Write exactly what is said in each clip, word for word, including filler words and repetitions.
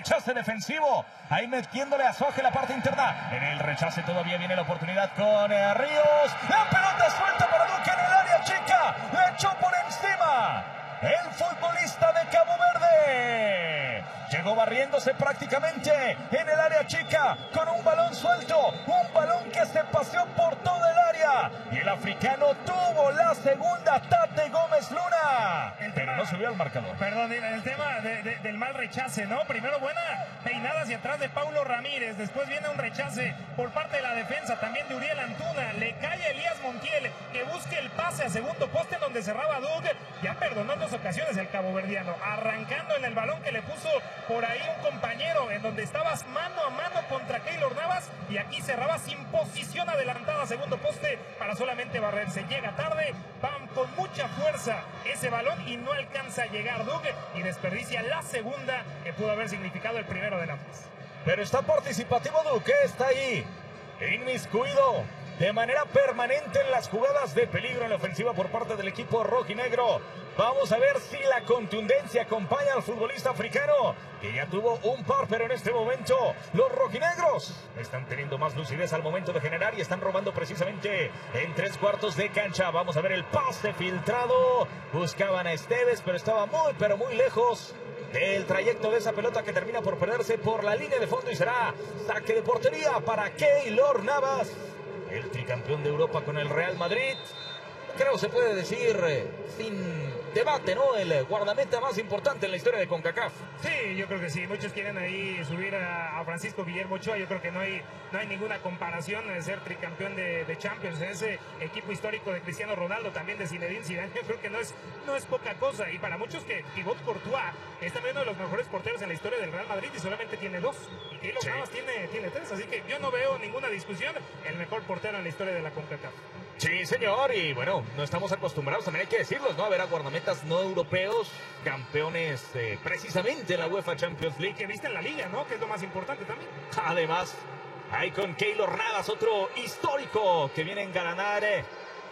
rechace defensivo. Ahí metiéndole a Soje la parte interna. En el rechace todavía viene la oportunidad con eh, Ríos. La pelota suelta para Duque en el área chica. Le echó por encima el futbolista de Cabo Verde. Llegó barriéndose prácticamente en el área chica con un balón suelto. Un balón que se paseó por todo el área. Y el africano tuvo la segunda, Tate Gómez Luna. El Pero tema, no subió al marcador. Perdón, el tema de, de, del mal rechace, ¿no? Primero buena peinada hacia atrás de Paulo Ramírez. Después viene un rechace por parte de la defensa, también de Uriel Antuna. Le cae a Elías Montiel, que busque el pase a segundo poste en donde cerraba Doug. Ya perdonó en dos ocasiones el caboverdiano, arrancando en el balón que le puso por ahí un compañero, en donde estabas mano a mano contra Keylor Navas, y aquí cerraba sin posición adelantada a segundo poste para solamente barrerse. Llega tarde, van con mucha fuerza ese balón y no alcanza a llegar Doug, y desperdicia la segunda que pudo haber significado el primero del Atlas. Pero está participativo Duque, está ahí, inmiscuido de manera permanente en las jugadas de peligro en la ofensiva por parte del equipo rojinegro. Vamos a ver si la contundencia acompaña al futbolista africano, que ya tuvo un par, pero en este momento los rojinegros están teniendo más lucidez al momento de generar y están robando precisamente en tres cuartos de cancha. Vamos a ver el pase filtrado. Buscaban a Esteves, pero estaba muy, pero muy lejos del trayecto de esa pelota, que termina por perderse por la línea de fondo y será saque de portería para Keylor Navas, el tricampeón de Europa con el Real Madrid. Creo se puede decir eh, sin debate, ¿no? El guardameta más importante en la historia de CONCACAF. Sí, yo creo que sí. Muchos quieren ahí subir a, a Francisco Guillermo Ochoa. Yo creo que no hay, no hay ninguna comparación de ser tricampeón de, de Champions en ese equipo histórico de Cristiano Ronaldo, también de Zinedine Zidane. Yo creo que no es, no es poca cosa. Y para muchos que Thibaut Courtois es también uno de los mejores porteros en la historia del Real Madrid y solamente tiene dos. Y Keylor sí. Navas tiene, tiene tres. Así que yo no veo ninguna discusión. El mejor portero en la historia de la CONCACAF. Sí, señor, y bueno, no estamos acostumbrados, también hay que decirlo, ¿no? A ver a guardametas no europeos, campeones eh, precisamente en la UEFA Champions League. Que viste en la liga, ¿no? Que es lo más importante también. Además, hay con Keylor Navas, otro histórico que viene a engalanar eh,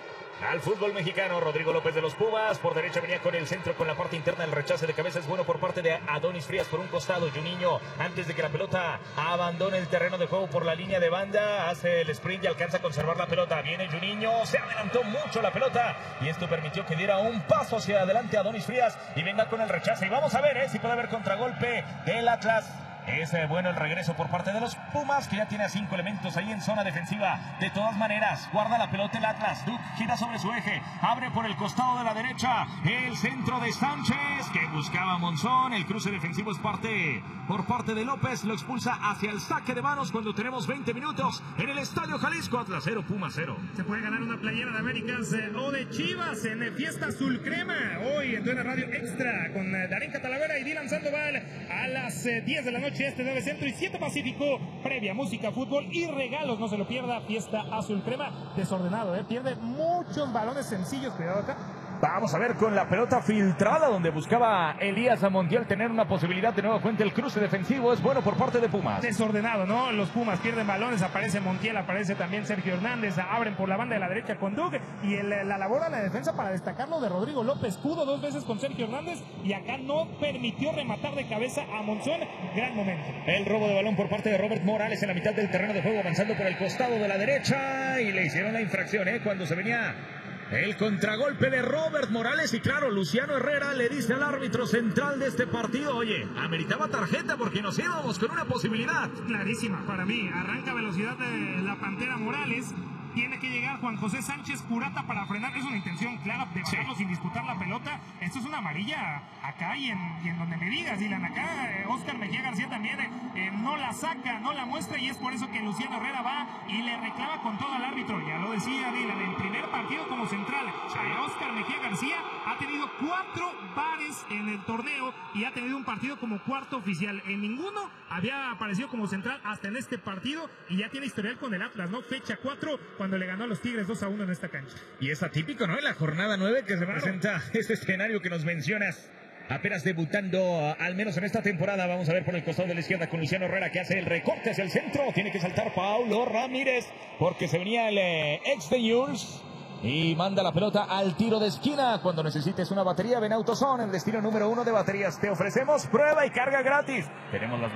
al fútbol mexicano. Rodrigo López de los Pumas, por derecha venía con el centro, con la parte interna. El rechace de cabeza es bueno por parte de Adonis Frías por un costado. Juninho, antes de que la pelota abandone el terreno de juego por la línea de banda, hace el sprint y alcanza a conservar la pelota. Viene Juninho, se adelantó mucho la pelota y esto permitió que diera un paso hacia adelante a Adonis Frías y venga con el rechace. Y vamos a ver eh, si puede haber contragolpe del Atlas. Es eh, bueno el regreso por parte de los Pumas, que ya tiene a cinco elementos ahí en zona defensiva. De todas maneras, guarda la pelota el Atlas. Duke gira sobre su eje, abre por el costado de la derecha. El centro de Sánchez, que buscaba Monzón. El cruce defensivo es parte por parte de López. Lo expulsa hacia el saque de manos cuando tenemos veinte minutos en el Estadio Jalisco. Atlas cero, Pumas cero. Se puede ganar una playera de Américas eh, o de Chivas en eh, Fiesta Azul Crema. Hoy en Duena Radio Extra con eh, Darinka Talavera y Dylan Sandoval a las eh, diez de la noche. Este nueve Centro y siete Pacífico, previa música, fútbol y regalos, no se lo pierda. Fiesta Azul Crema, desordenado, ¿eh? Pierde muchos balones sencillos, cuidado acá. Vamos a ver con la pelota filtrada donde buscaba Elías Montiel tener una posibilidad de nueva cuenta. El cruce defensivo es bueno por parte de Pumas. Desordenado, ¿no? Los Pumas pierden balones, aparece Montiel, aparece también Sergio Hernández, abren por la banda de la derecha con Doug y el, la labor a la defensa para destacarlo de Rodrigo López. Pudo dos veces con Sergio Hernández y acá no permitió rematar de cabeza a Monzón. Gran momento. El robo de balón por parte de Robert Morales en la mitad del terreno de juego, avanzando por el costado de la derecha y le hicieron la infracción, ¿eh? Cuando se venía el contragolpe de Robert Morales y claro, Luciano Herrera le dice al árbitro central de este partido, oye, ameritaba tarjeta porque nos íbamos con una posibilidad. Clarísima para mí, arranca velocidad de la Pantera Morales. Tiene que llegar Juan José Sánchez Purata para frenar. Es una intención clara de bajarlo sí. sin disputar la pelota. Esto es una amarilla acá y en, y en donde me digas, Dylan. Acá eh, Oscar Mejía García también eh, eh, no la saca, no la muestra y es por eso que Luciano Herrera va y le reclama con todo al árbitro. Ya lo decía Dylan, el primer partido como central. Sí. Eh, Oscar Mejía García ha tenido cuatro bares en el torneo y ha tenido un partido como cuarto oficial. En ninguno había aparecido como central hasta en este partido y ya tiene historial con el Atlas, ¿no? Fecha cuatro, cuando le ganó a los Tigres dos a uno en esta cancha. Y es atípico, ¿no? En la jornada nueve que se claro. presenta este escenario que nos mencionas. Apenas debutando, al menos en esta temporada. Vamos a ver por el costado de la izquierda con Luciano Herrera, que hace el recorte hacia el centro. Tiene que saltar Paulo Ramírez porque se venía el eh, ex de Jules y manda la pelota al tiro de esquina. Cuando necesites una batería, ven a AutoZone, el destino número uno de baterías. Te ofrecemos prueba y carga gratis. Tenemos las